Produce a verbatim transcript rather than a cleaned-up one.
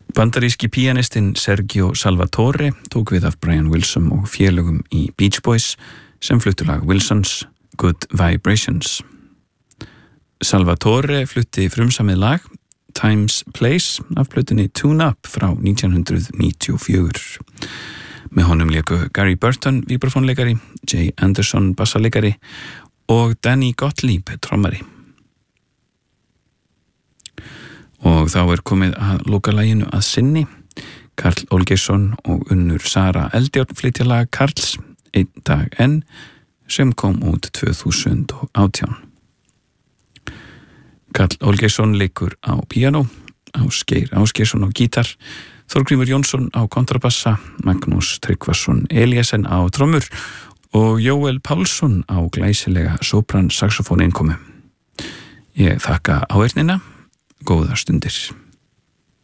Bandaríski píanistinn Sergio Salvatore tók við af Brian Wilson og félögum í Beach Boys sem fluttu lag Wilsons Good Vibrations. Salvatore flutti frumsamið lag Time's Place af plötunni Tune Up frá nítján hundruð níutíu og fjögur. Með honum léku Gary Burton vibrafonleikari, Jay Anderson bassaleikari og Danny Gottlieb trommari. Og þá er komið að lokalaginu að sinni. Karl Olgeirsson og Unnur Sara Eldjárn flytja lag Karls Einn dag enn sem kom út tvö þúsund og átján. Karl Olgeirsson leikur á píanó, Ásgeir Ásgeirsson á gítar, Þorgrímur Jónsson á kontrabassa, Magnús Tryggvason Eliasen á trommur og Jóel Pálsson á glæsilega sopran saxofón innkomu. Ég þakka áheyrnina. Góðar stundir.